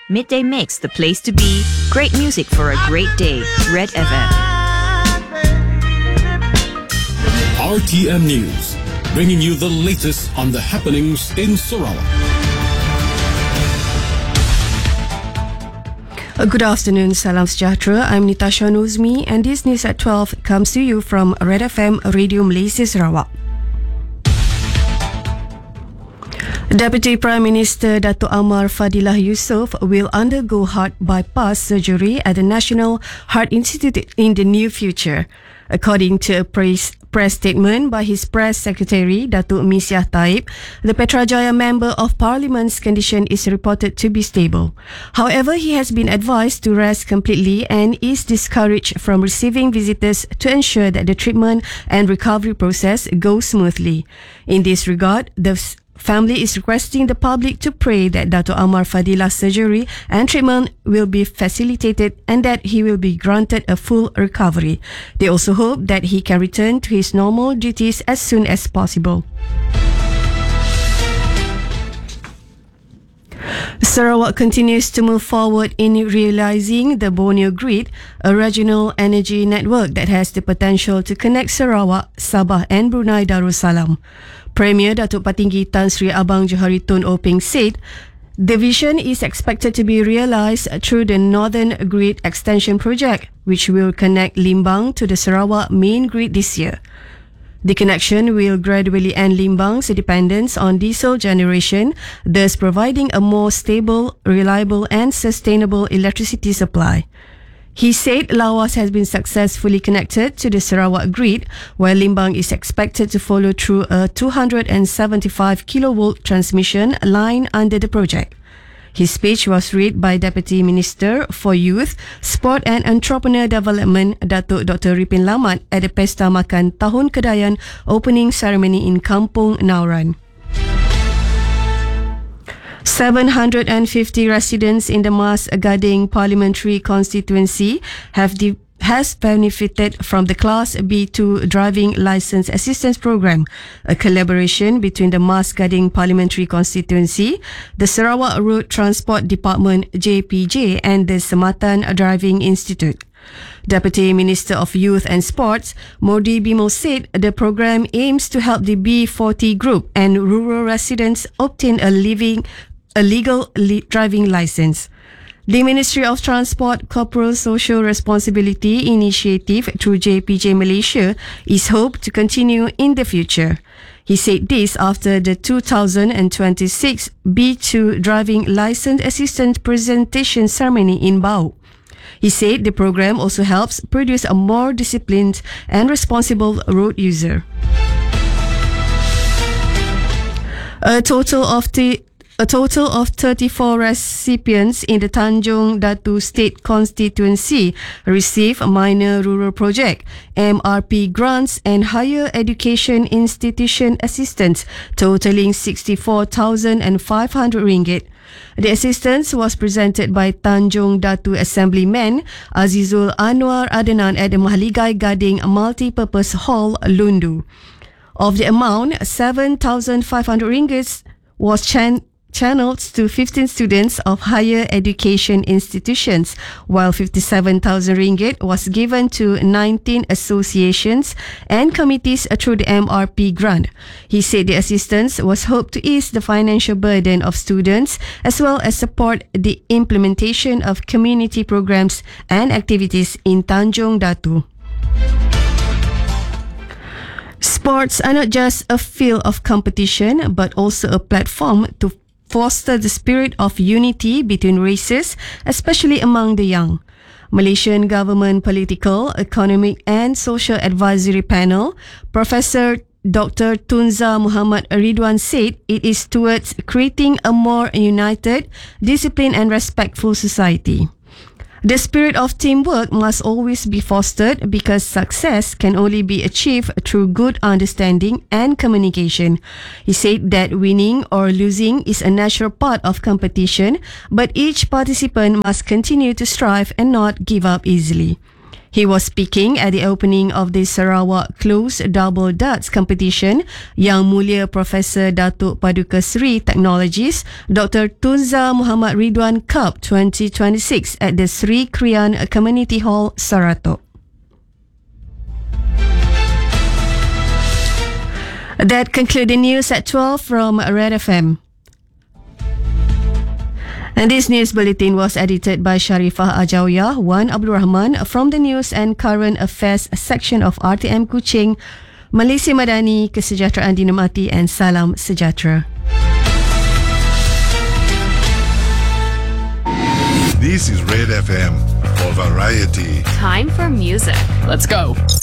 Midday Mix, the place to be. Great music for a great day. Red FM. RTM News, bringing you the latest on the happenings in Sarawak. Good afternoon, Salam Sejahtera. I'm Natasha Nuzmi, and this news at 12 comes to you from Red FM Radio Malaysia Sarawak. Deputy Prime Minister Datuk Amar Fadilah Yusof will undergo heart bypass surgery at the National Heart Institute in the near future. According to a press statement by his press secretary, Datuk Misyah Taib, the Petrajaya Member of Parliament's condition is reported to be stable. However, he has been advised to rest completely and is discouraged from receiving visitors to ensure that the treatment and recovery process goes smoothly. In this regard, the family is requesting the public to pray that Dato' Amar Fadilah's surgery and treatment will be facilitated and that he will be granted a full recovery. They also hope that he can return to his normal duties as soon as possible. Sarawak continues to move forward in realising the Borneo Grid, a regional energy network that has the potential to connect Sarawak, Sabah and Brunei Darussalam. Premier Datuk Patinggi Tan Sri Abang Johari Tun Openg said the vision is expected to be realised through the Northern Grid Extension Project, which will connect Limbang to the Sarawak main grid this year. The connection will gradually end Limbang's dependence on diesel generation, thus providing a more stable, reliable and sustainable electricity supply. He said Lawas has been successfully connected to the Sarawak grid, while Limbang is expected to follow through a 275 kilovolt transmission line under the project. His speech was read by Deputy Minister for Youth, Sport and Entrepreneur Development, Datuk Dr. Ripin Lamat at the Pesta Makan Tahun Kedayan opening ceremony in Kampung Nauran. 750 residents in the Mas Gading Parliamentary Constituency has benefited from the Class B2 Driving Licence Assistance Program, a collaboration between the Mas Gading Parliamentary Constituency, the Sarawak Road Transport Department JPJ and the Sematan Driving Institute. Deputy Minister of Youth and Sports, Modi Bimo said the program aims to help the B40 group and rural residents obtain a legal driving licence. The Ministry of Transport Corporate Social Responsibility Initiative through JPJ Malaysia is hoped to continue in the future. He said this after the 2026 B2 Driving Licence Assistance Presentation Ceremony in Bau. He said the program also helps produce a more disciplined and responsible road user. A total of 34 recipients in the Tanjung Datu State Constituency receive minor rural project, MRP grants and higher education institution assistance totaling 64,500 ringgit. The assistance was presented by Tanjung Datu Assemblyman Azizul Anwar Adenan at the Mahligai Gading Multipurpose Hall, Lundu. Of the amount, 7,500 ringgit was channeled to 15 students of higher education institutions, while 57,000 ringgit was given to 19 associations and committees through the MRP grant. He said the assistance was hoped to ease the financial burden of students as well as support the implementation of community programs and activities in Tanjung Datu. Sports are not just a field of competition but also a platform to foster the spirit of unity between races, especially among the young. Malaysian Government Political, Economic and Social Advisory Panel, Professor Dr. Tunza Muhammad Ridwan said it is towards creating a more united, disciplined and respectful society. The spirit of teamwork must always be fostered because success can only be achieved through good understanding and communication. He said that winning or losing is a natural part of competition, but each participant must continue to strive and not give up easily. He was speaking at the opening of the Sarawak Closed Double Darts competition. Yang Mulia Profesor Datuk Paduka Seri Technologist Dr. Tunza Muhammad Ridwan Cup 2026 at the Sri Kriyan Community Hall, Saratok. That concludes the news at 12 from Red FM. And this news bulletin was edited by Sharifah Ajawiyah, Wan Abdul Rahman from the News and Current Affairs section of RTM Kuching, Malaysia Madani, Kesejahteraan Dinamati and Salam Sejahtera. This is Red FM for variety. Time for music. Let's go.